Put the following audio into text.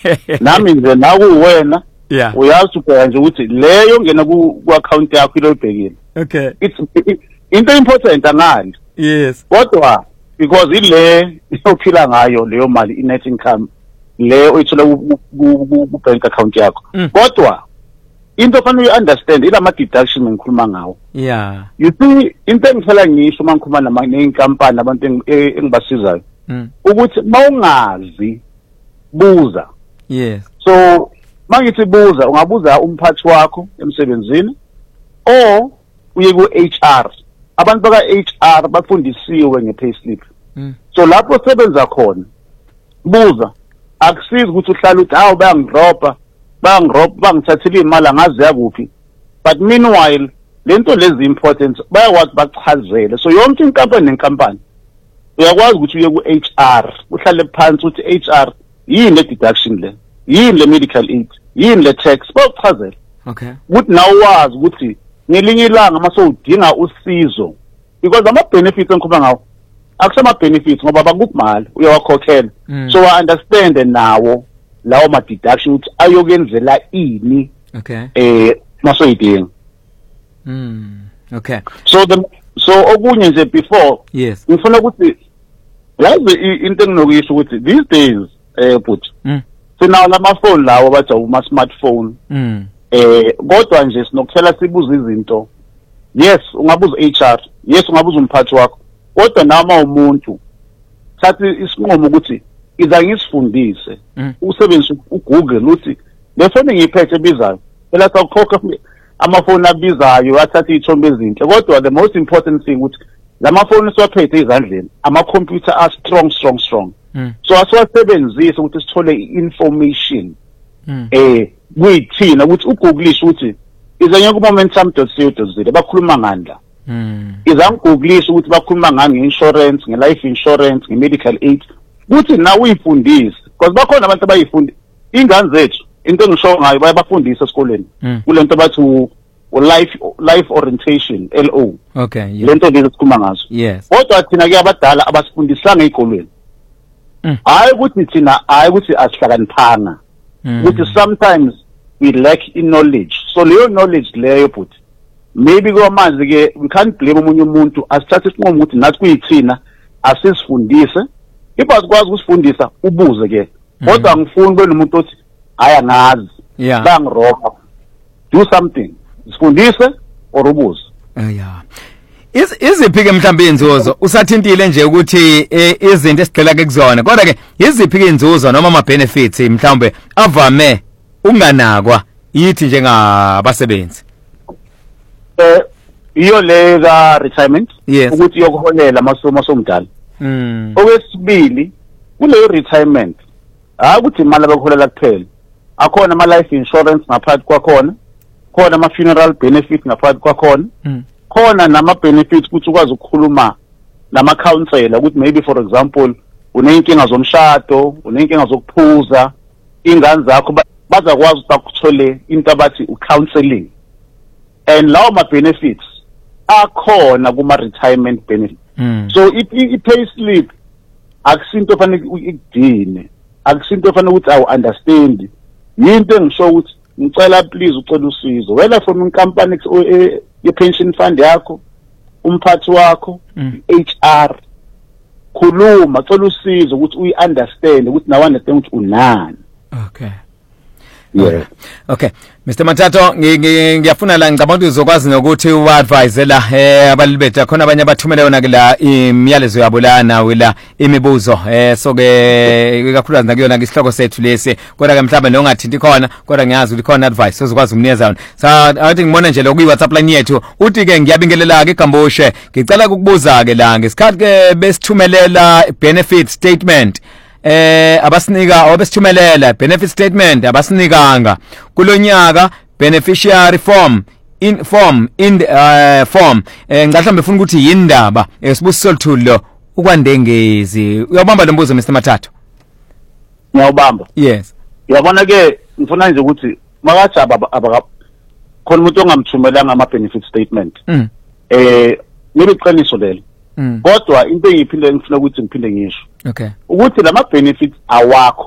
nami nje nakuwena Yeah. uyazi ubheka nje ukuthi leyo ngena ku account yakho iloyibhekile. Okay. Into important angani. Yes. Kodwa because ile ophila ngayo leyo mali net income le oyithola ku bank account yakho. Kodwa into fanele uunderstand ilama deduction ngikhuluma ngawo. Yeah. You see into engihlala ngisho mangikhuluma nenkampani abantu engibasizayo. Ukuthi mawungazi buza. Yes. So mangithi buza ungabuza umphathi wakho emsebenzini or uye ku HR. Abantu baka HR bafundisiwe nge-payslip. So lapho sebenza khona buza akusizi ukuthi uhlale uthi hawu bangithathile imali angazi yakuphi. But meanwhile lento lezi important bayakwazi bachazele. So yonke inkampani nenkampani uyakwazi ukuthi uye ku HR uhlale phansi uthi HR yini le deduction le, yini le medical aid, yini le tax bachazele. Okay. Ukuthi nawe wazi ukuthi ngelinye ilanga mase udinga usizo because ama benefits engikhuluma ngawo akusema benefits ngoba bakukumali uyawakhokhela. So I understand nawo lawo ma deduction ukuthi ayokenzela ini. Okay. Masoyidinga. Okay. So okunye nje before yes ngifuna ukuthi yazi into enginokuyisho ukuthi these days but sinawo lama phone lawo bathi uma smartphone kodwa nje sinokuthela sibuza izinto. Yes ungabuza HR, yes ungabuza umphathi wakho, kodwa nama umuntu sathi isinqumo ukuthi iza ngisifundise usebenzise uGoogle uthi le phone ngiyiphethe ebizayo phela sakhokha amafoni abizayo athatha izithombe ezinhle. Kodwa the most important thing ukuthi lamafoni siwaphethe ezandleni ama computer are strong. So asiwasebenzise ukuthi sithole information kuyithina ukuthi uGoogleisha ukuthi izanye ku momentum.co.za bakhuluma ngani la. Iza ngigooglisa ukuthi bakhuluma ngani nge-insurance, nge-life insurance, nge-medical aid. Ukuthi nawe uyifundise because bakhona abantu abayifunda ingane zethu into engisho ngayo bayabafundisa esikoleni kulento bathi life orientation LO. Okay. Lento lezi sikhuluma ngazo. Yes. Kodwa thina ke abadala abasifundisanga ezikolweni. Hayi ukuthi thina hayi ukuthi asihlakaniphanga. Ukuthi sometimes we lack in knowledge. So leyo knowledge leyo but maybe kwamanje ke we can't blame omunye umuntu asithathe isinqumo ukuthi nathi kuyithina asisifundise. Ibazikwazi ukusifundisa ubuze ke. Kodwa ngifuni kube nomuntu othi haya ngazi. Bangiroka. Do something. Sifundise or ubuze. Yeah. Iziphi ke mhlawumbe inzuzo usathintile nje ukuthi izinto esigcela ke kuzona kodwa ke iziphi ke inzuzo noma ama benefits mhlawumbe avame unganakwa yithi njengabasebenzi? Iyo le ka retirement yes. Ukuthi yokuholela masomdala. Okwesibili kuleyo retirement ukuthi imali abakuholela kuphela. Akhona ama life insurance ngaphakathi kwakhona, khona ama funeral benefit ngaphakathi kwakhona. Khona nama benefits ukuthi ukwazi ukukhuluma nama counselor ukuthi maybe for example unenkinga zomshado, unenkinga zokuphuza, ingane zakho bazakwazi ukuthole into abathi ucounseling. And lawo ma benefits akhona kuma retirement benefit. So i pay slip akusinto fanele ukudine, akusinto fanele ukuthi awu understand. Yinto engisho ukuthi ngicela please ucela usizo wena from inkampani ye-pension fund yakho, umphathi wakho, HR, khuluma, cela usizo ukuthi uyi-understand ukuthi nawe understand ukuthi unani. Okay. Yeah. Okay. Mr. Mathato ngiyafuna la ngicabanga ukuthi uzokwazi nokuthi uadvise la abalibetha khona abanye abathumela yona ke la imiyalezo yabo la nawe la imibuzo so ke kakhulukazi nakuyona ke isihloko sethu lesi kodwa ke mhlawumbe nongathinti khona kodwa ngiyazi ukuthi khona advice uzokwazi umnikeza yona. Athi ngibona nje lokhu iWhatsApp line yethu uthi ke ngiyabingelela ke Gamboshe ngicela ukukubuza ke la ngesikhathi ke besithumelela benefit statement abasinika obesithumelela benefit statement abasinikanga kulonyaka beneficiary form form ngicahlambe ufuna ukuthi yindaba sibusiso luthulo ukwandengezi uyabamba lo mbuzo Mr. Mathato. Ngiyabamba. Yes. Uyabona ke ngifuna nje ukuthi makathi khona umuntu ongamthumelanga ama benefit statement ngiqiniso lelo. Kodwa into engiphinde ngifuna ukuthi ngiphinde ngisho okay ukuthi lama benefits awakho